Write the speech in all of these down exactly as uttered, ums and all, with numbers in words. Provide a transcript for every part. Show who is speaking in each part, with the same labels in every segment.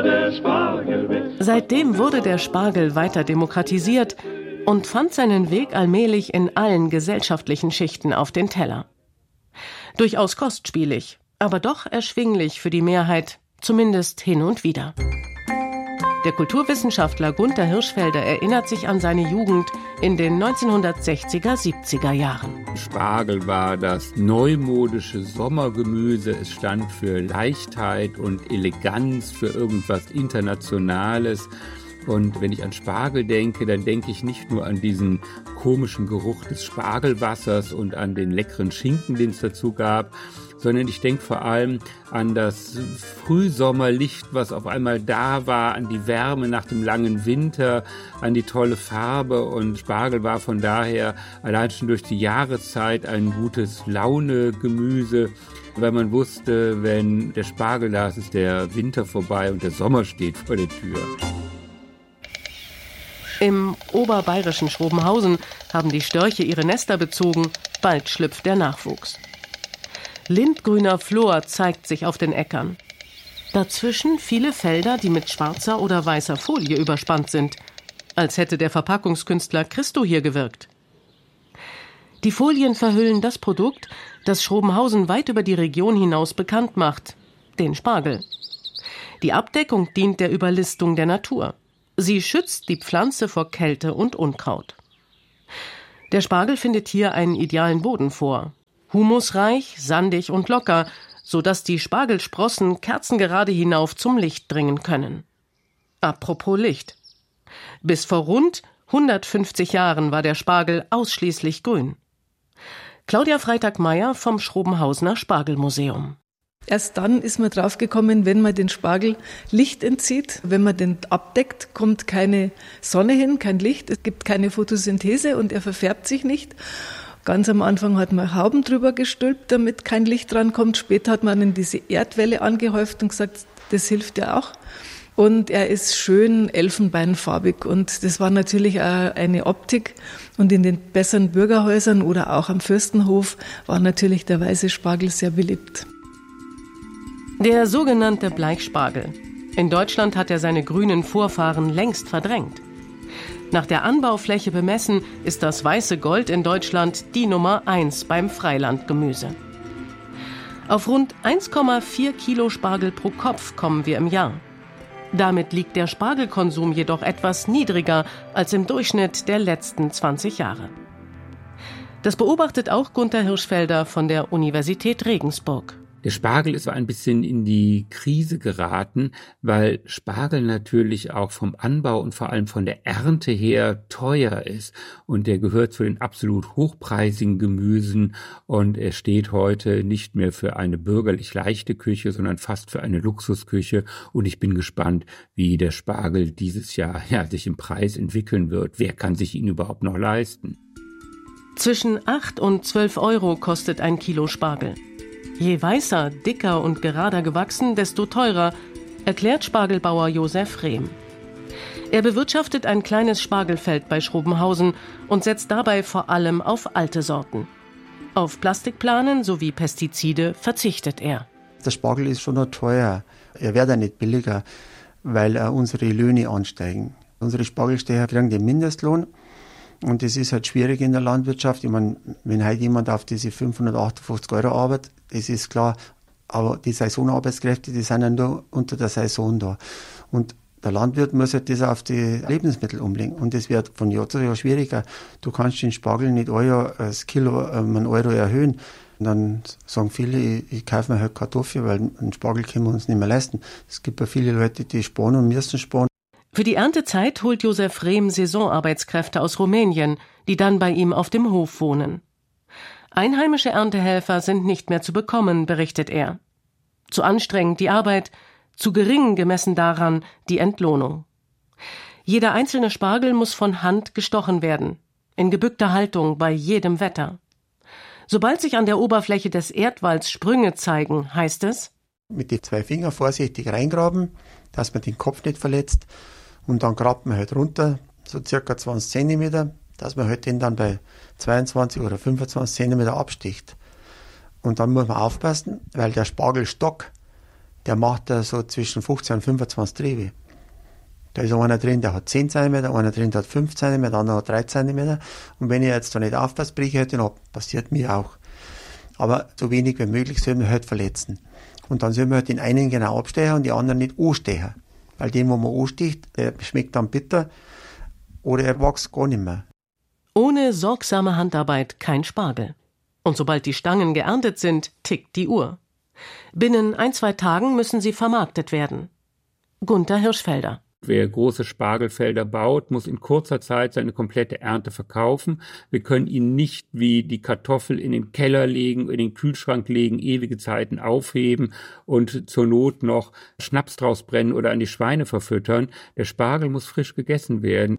Speaker 1: der Spargel wird.
Speaker 2: Seitdem wurde der Spargel weiter demokratisiert und fand seinen Weg allmählich in allen gesellschaftlichen Schichten auf den Teller. Durchaus kostspielig, aber doch erschwinglich für die Mehrheit, zumindest hin und wieder. Der Kulturwissenschaftler Gunther Hirschfelder erinnert sich an seine Jugend in den neunzehnhundertsechziger, siebziger Jahren.
Speaker 3: Spargel war das neumodische Sommergemüse. Es stand für Leichtheit und Eleganz, für irgendwas Internationales. Und wenn ich an Spargel denke, dann denke ich nicht nur an diesen komischen Geruch des Spargelwassers und an den leckeren Schinken, den es dazu gab, sondern ich denke vor allem an das Frühsommerlicht, was auf einmal da war, an die Wärme nach dem langen Winter, an die tolle Farbe. Und Spargel war von daher allein schon durch die Jahreszeit ein gutes Laune-Gemüse, weil man wusste, wenn der Spargel da ist, ist der Winter vorbei und der Sommer steht vor der Tür.
Speaker 2: Im oberbayerischen Schrobenhausen haben die Störche ihre Nester bezogen, bald schlüpft der Nachwuchs. Lindgrüner Flor zeigt sich auf den Äckern. Dazwischen viele Felder, die mit schwarzer oder weißer Folie überspannt sind, als hätte der Verpackungskünstler Christo hier gewirkt. Die Folien verhüllen das Produkt, das Schrobenhausen weit über die Region hinaus bekannt macht, den Spargel. Die Abdeckung dient der Überlistung der Natur. Sie schützt die Pflanze vor Kälte und Unkraut. Der Spargel findet hier einen idealen Boden vor. Humusreich, sandig und locker, sodass die Spargelsprossen kerzengerade hinauf zum Licht dringen können. Apropos Licht. Bis vor rund hundertfünfzig Jahren war der Spargel ausschließlich grün. Claudia Freitag-Meyer vom Schrobenhausener Spargelmuseum.
Speaker 4: Erst dann ist man draufgekommen, wenn man den Spargel Licht entzieht, wenn man den abdeckt, kommt keine Sonne hin, kein Licht, es gibt keine Photosynthese und er verfärbt sich nicht. Ganz am Anfang hat man Hauben drüber gestülpt, damit kein Licht drankommt. Später hat man dann diese Erdwelle angehäuft und gesagt, das hilft ja auch. Und er ist schön elfenbeinfarbig und das war natürlich auch eine Optik. Und in den besseren Bürgerhäusern oder auch am Fürstenhof war natürlich der weiße Spargel sehr beliebt.
Speaker 2: Der sogenannte Bleichspargel. In Deutschland hat er seine grünen Vorfahren längst verdrängt. Nach der Anbaufläche bemessen ist das weiße Gold in Deutschland die Nummer eins beim Freilandgemüse. Auf rund eins Komma vier Kilo Spargel pro Kopf kommen wir im Jahr. Damit liegt der Spargelkonsum jedoch etwas niedriger als im Durchschnitt der letzten zwanzig Jahre. Das beobachtet auch Gunther Hirschfelder von der Universität Regensburg.
Speaker 3: Der Spargel ist so ein bisschen in die Krise geraten, weil Spargel natürlich auch vom Anbau und vor allem von der Ernte her teuer ist. Und der gehört zu den absolut hochpreisigen Gemüsen und er steht heute nicht mehr für eine bürgerlich leichte Küche, sondern fast für eine Luxusküche. Und ich bin gespannt, wie der Spargel dieses Jahr ja, sich im Preis entwickeln wird. Wer kann sich ihn überhaupt noch leisten?
Speaker 2: Zwischen acht und zwölf Euro kostet ein Kilo Spargel. Je weißer, dicker und gerader gewachsen, desto teurer, erklärt Spargelbauer Josef Rehm. Er bewirtschaftet ein kleines Spargelfeld bei Schrobenhausen und setzt dabei vor allem auf alte Sorten. Auf Plastikplanen sowie Pestizide verzichtet er.
Speaker 5: Der Spargel ist schon noch teuer. Er wird auch nicht billiger, weil uh, unsere Löhne ansteigen. Unsere Spargelstecher kriegen den Mindestlohn. Und das ist halt schwierig in der Landwirtschaft. Ich meine, wenn halt jemand auf diese fünfhundertachtundfünfzig Euro arbeitet, das ist klar, aber die Saisonarbeitskräfte, die sind ja nur unter der Saison da. Und der Landwirt muss halt das auf die Lebensmittel umlegen. Und das wird von Jahr zu Jahr schwieriger. Du kannst den Spargel nicht ein Jahr das Kilo um einen Euro erhöhen. Und dann sagen viele, ich, ich kaufe mir halt Kartoffeln, weil einen Spargel können wir uns nicht mehr leisten. Es gibt ja viele Leute, die sparen und müssen sparen.
Speaker 2: Für die Erntezeit holt Josef Rehm Saisonarbeitskräfte aus Rumänien, die dann bei ihm auf dem Hof wohnen. Einheimische Erntehelfer sind nicht mehr zu bekommen, berichtet er. Zu anstrengend die Arbeit, zu gering gemessen daran die Entlohnung. Jeder einzelne Spargel muss von Hand gestochen werden, in gebückter Haltung bei jedem Wetter. Sobald sich an der Oberfläche des Erdwalls Sprünge zeigen, heißt es:
Speaker 5: Mit den zwei Fingern vorsichtig reingraben, dass man den Kopf nicht verletzt. Und dann grabt man halt runter, so circa zwanzig Zentimeter, dass man halt den dann bei zweiundzwanzig oder fünfundzwanzig Zentimeter absticht. Und dann muss man aufpassen, weil der Spargelstock, der macht da so zwischen fünfzehn und fünfundzwanzig Triebe. Da ist einer drin, der hat zehn Zentimeter, einer drin, der hat fünf Zentimeter, der andere hat drei Zentimeter. Und wenn ich jetzt da nicht aufpasse, breche ich halt den ab. Passiert mir auch. Aber so wenig wie möglich soll man halt verletzen. Und dann soll man halt den einen genau abstechen und die anderen nicht anstechen. Weil den, wo man ansticht, der schmeckt dann bitter oder er wächst gar nicht mehr.
Speaker 2: Ohne sorgsame Handarbeit kein Spargel. Und sobald die Stangen geerntet sind, tickt die Uhr. Binnen ein, zwei Tagen müssen sie vermarktet werden. Gunther Hirschfelder.
Speaker 3: Wer große Spargelfelder baut, muss in kurzer Zeit seine komplette Ernte verkaufen. Wir können ihn nicht wie die Kartoffel in den Keller legen, in den Kühlschrank legen, ewige Zeiten aufheben und zur Not noch Schnaps draus brennen oder an die Schweine verfüttern. Der Spargel muss frisch gegessen werden.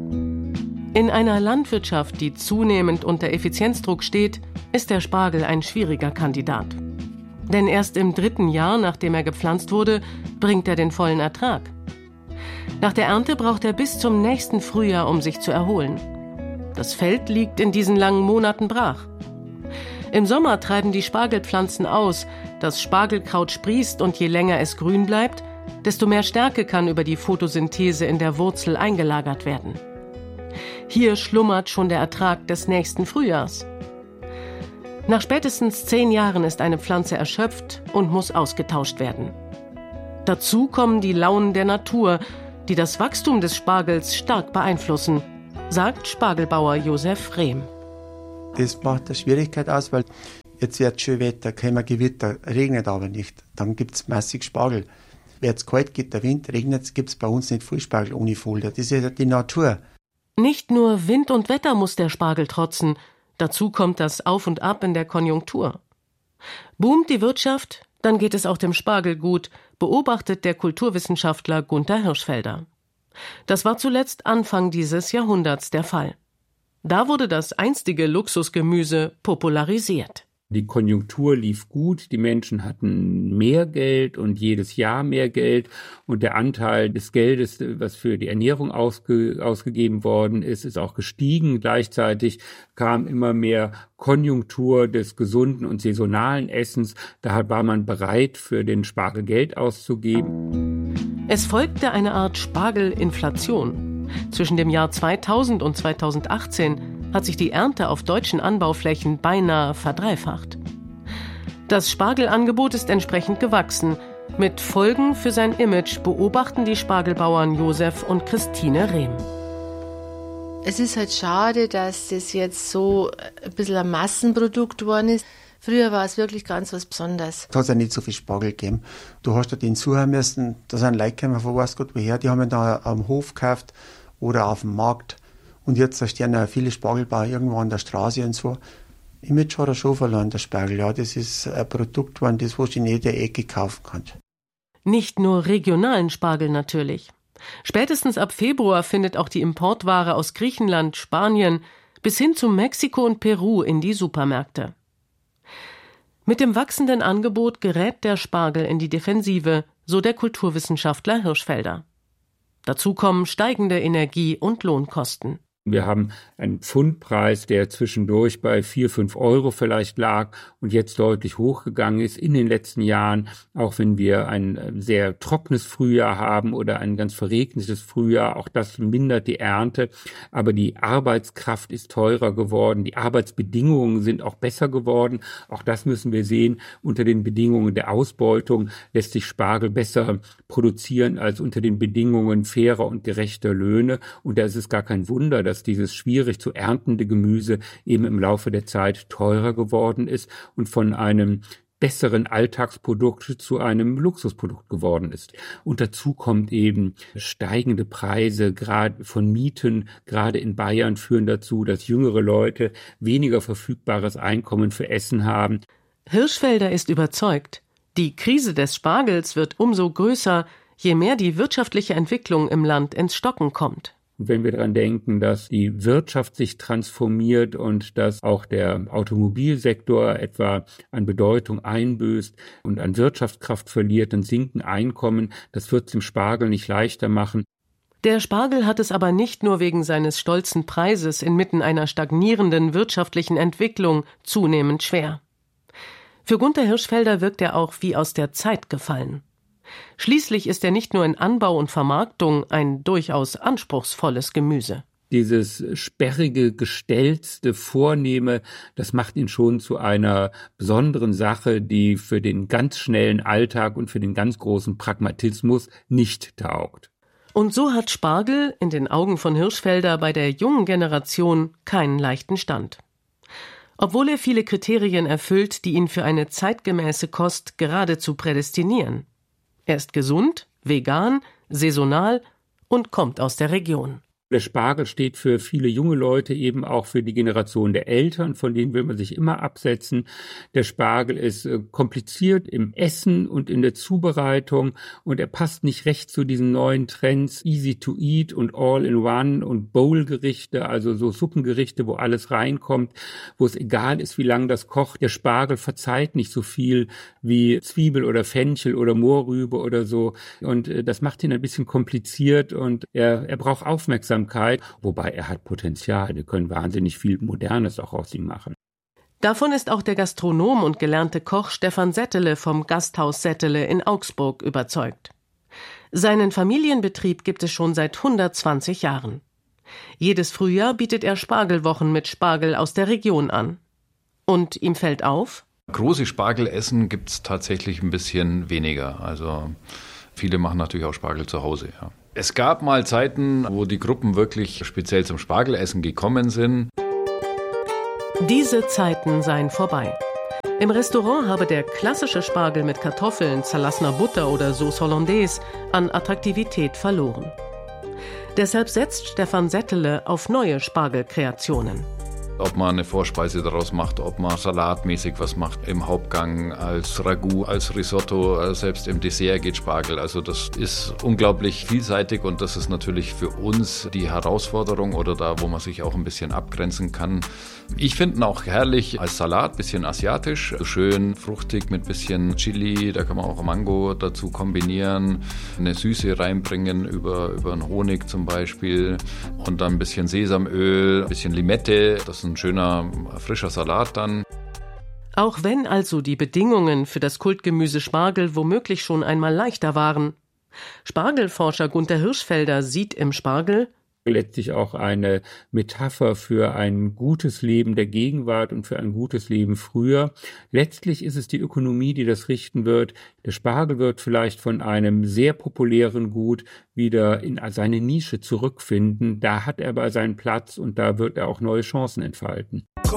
Speaker 2: In einer Landwirtschaft, die zunehmend unter Effizienzdruck steht, ist der Spargel ein schwieriger Kandidat. Denn erst im dritten Jahr, nachdem er gepflanzt wurde, bringt er den vollen Ertrag. Nach der Ernte braucht er bis zum nächsten Frühjahr, um sich zu erholen. Das Feld liegt in diesen langen Monaten brach. Im Sommer treiben die Spargelpflanzen aus, das Spargelkraut sprießt und je länger es grün bleibt, desto mehr Stärke kann über die Photosynthese in der Wurzel eingelagert werden. Hier schlummert schon der Ertrag des nächsten Frühjahrs. Nach spätestens zehn Jahren ist eine Pflanze erschöpft und muss ausgetauscht werden. Dazu kommen die Launen der Natur, die das Wachstum des Spargels stark beeinflussen, sagt Spargelbauer Josef Rehm.
Speaker 5: Das macht eine Schwierigkeit aus, weil jetzt wird schön Wetter, kein Gewitter, regnet aber nicht. Dann gibt es massig Spargel. Wird es kalt, geht der Wind, regnet es, gibt es bei uns nicht viel Spargel ohne Folder. Das ist ja die Natur.
Speaker 2: Nicht nur Wind und Wetter muss der Spargel trotzen, dazu kommt das Auf und Ab in der Konjunktur. Boomt die Wirtschaft, dann geht es auch dem Spargel gut, beobachtet der Kulturwissenschaftler Gunther Hirschfelder. Das war zuletzt Anfang dieses Jahrhunderts der Fall. Da wurde das einstige Luxusgemüse popularisiert.
Speaker 3: Die Konjunktur lief gut, die Menschen hatten mehr Geld und jedes Jahr mehr Geld und der Anteil des Geldes, was für die Ernährung ausge, ausgegeben worden ist, ist auch gestiegen. Gleichzeitig kam immer mehr Konjunktur des gesunden und saisonalen Essens. Da war man bereit, für den Spargel Geld auszugeben.
Speaker 2: Es folgte eine Art Spargelinflation. Zwischen dem Jahr zweitausend und zweitausendachtzehn hat sich die Ernte auf deutschen Anbauflächen beinahe verdreifacht. Das Spargelangebot ist entsprechend gewachsen. Mit Folgen für sein Image beobachten die Spargelbauern Josef und Christine Rehm.
Speaker 1: Es ist halt schade, dass das jetzt so ein bisschen ein Massenprodukt geworden ist. Früher war es wirklich ganz was Besonderes.
Speaker 5: Es hat ja nicht so viel Spargel gegeben. Du hast ja den suchen müssen, da sind Leute gekommen von weiß Gott woher, die haben ihn da am Hof gekauft oder auf dem Markt. Und jetzt stehen ja viele Spargelbauer irgendwo an der Straße und so. Image hat er schon verloren, der Spargel. Ja, das ist ein Produkt, das du in jeder Ecke kaufen kannst.
Speaker 2: Nicht nur regionalen Spargel natürlich. Spätestens ab Februar findet auch die Importware aus Griechenland, Spanien bis hin zu Mexiko und Peru in die Supermärkte. Mit dem wachsenden Angebot gerät der Spargel in die Defensive, so der Kulturwissenschaftler Hirschfelder. Dazu kommen steigende Energie- und Lohnkosten.
Speaker 3: Wir haben einen Pfundpreis, der zwischendurch bei vier, fünf Euro vielleicht lag und jetzt deutlich hochgegangen ist in den letzten Jahren, auch wenn wir ein sehr trockenes Frühjahr haben oder ein ganz verregnetes Frühjahr. Auch das mindert die Ernte, aber die Arbeitskraft ist teurer geworden, die Arbeitsbedingungen sind auch besser geworden. Auch das müssen wir sehen. Unter den Bedingungen der Ausbeutung lässt sich Spargel besser produzieren als unter den Bedingungen fairer und gerechter Löhne. Und da ist es gar kein Wunder, dass dieses schwierig zu erntende Gemüse eben im Laufe der Zeit teurer geworden ist und von einem besseren Alltagsprodukt zu einem Luxusprodukt geworden ist. Und dazu kommt eben steigende Preise, gerade von Mieten, gerade in Bayern, führen dazu, dass jüngere Leute weniger verfügbares Einkommen für Essen haben.
Speaker 2: Hirschfelder ist überzeugt, die Krise des Spargels wird umso größer, je mehr die wirtschaftliche Entwicklung im Land ins Stocken kommt.
Speaker 3: Und wenn wir daran denken, dass die Wirtschaft sich transformiert und dass auch der Automobilsektor etwa an Bedeutung einbüßt und an Wirtschaftskraft verliert, dann sinken Einkommen, das wird es dem Spargel nicht leichter machen.
Speaker 2: Der Spargel hat es aber nicht nur wegen seines stolzen Preises inmitten einer stagnierenden wirtschaftlichen Entwicklung zunehmend schwer. Für Gunther Hirschfelder wirkt er auch wie aus der Zeit gefallen. Schließlich ist er nicht nur in Anbau und Vermarktung ein durchaus anspruchsvolles Gemüse.
Speaker 3: Dieses sperrige, gestelzte, vornehme, das macht ihn schon zu einer besonderen Sache, die für den ganz schnellen Alltag und für den ganz großen Pragmatismus nicht taugt.
Speaker 2: Und so hat Spargel in den Augen von Hirschfelder bei der jungen Generation keinen leichten Stand. Obwohl er viele Kriterien erfüllt, die ihn für eine zeitgemäße Kost geradezu prädestinieren. Er ist gesund, vegan, saisonal und kommt aus der Region.
Speaker 3: Der Spargel steht für viele junge Leute eben auch für die Generation der Eltern, von denen will man sich immer absetzen. Der Spargel ist äh, kompliziert im Essen und in der Zubereitung und er passt nicht recht zu diesen neuen Trends, easy to eat und all in one und Bowl-Gerichte, also so Suppengerichte, wo alles reinkommt, wo es egal ist, wie lange das kocht. Der Spargel verzeiht nicht so viel wie Zwiebel oder Fenchel oder Mohrrübe oder so und äh, das macht ihn ein bisschen kompliziert und er, er braucht Aufmerksamkeit. Wobei er hat Potenzial. Wir können wahnsinnig viel Modernes auch aus ihm machen.
Speaker 2: Davon ist auch der Gastronom und gelernte Koch Stefan Settele vom Gasthaus Settele in Augsburg überzeugt. Seinen Familienbetrieb gibt es schon seit hundertzwanzig Jahren. Jedes Frühjahr bietet er Spargelwochen mit Spargel aus der Region an. Und ihm fällt auf:
Speaker 6: Große Spargelessen gibt es tatsächlich ein bisschen weniger. Also viele machen natürlich auch Spargel zu Hause, ja. Es gab mal Zeiten, wo die Gruppen wirklich speziell zum Spargelessen gekommen sind.
Speaker 2: Diese Zeiten seien vorbei. Im Restaurant habe der klassische Spargel mit Kartoffeln, zerlassener Butter oder Sauce Hollandaise an Attraktivität verloren. Deshalb setzt Stefan Settele auf neue Spargelkreationen.
Speaker 6: Ob man eine Vorspeise daraus macht, ob man salatmäßig was macht im Hauptgang, als Ragout, als Risotto, selbst im Dessert geht Spargel. Also das ist unglaublich vielseitig und das ist natürlich für uns die Herausforderung oder da, wo man sich auch ein bisschen abgrenzen kann. Ich finde ihn auch herrlich als Salat, bisschen asiatisch, schön fruchtig mit bisschen Chili, da kann man auch Mango dazu kombinieren, eine Süße reinbringen über, über einen Honig zum Beispiel und dann ein bisschen Sesamöl, ein bisschen Limette, das ist ein schöner, frischer Salat dann.
Speaker 2: Auch wenn also die Bedingungen für das Kultgemüse Spargel womöglich schon einmal leichter waren. Spargelforscher Gunther Hirschfelder sieht im Spargel
Speaker 3: letztlich auch eine Metapher für ein gutes Leben der Gegenwart und für ein gutes Leben früher. Letztlich ist es die Ökonomie, die das richten wird. Der Spargel wird vielleicht von einem sehr populären Gut wieder in seine Nische zurückfinden. Da hat er aber seinen Platz und da wird er auch neue Chancen entfalten.